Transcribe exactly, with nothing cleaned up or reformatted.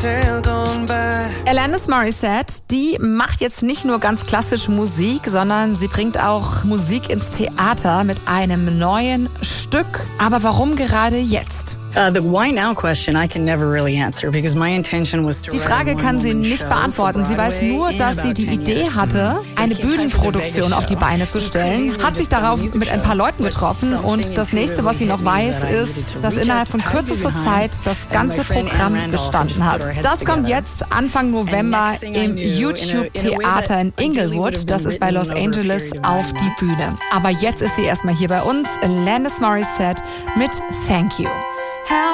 Alanis Morissette, die macht jetzt nicht nur ganz klassisch Musik, sondern sie bringt auch Musik ins Theater mit einem neuen Stück. Aber warum gerade jetzt? Uh, the why now question I can never really answer because my intention was to Die Frage kann sie nicht beantworten. Sie weiß nur, dass sie die Idee hatte, eine Bühnenproduktion auf die Beine zu stellen, hat sich darauf mit ein paar Leuten getroffen und das nächste, was sie noch weiß, ist, dass innerhalb von kürzester Zeit das ganze Programm gestanden hat. Das kommt jetzt Anfang November im YouTube Theater in Inglewood. Das ist bei Los Angeles auf die Bühne. Aber jetzt ist sie erstmal hier bei uns, Alanis Morissette mit Thank You.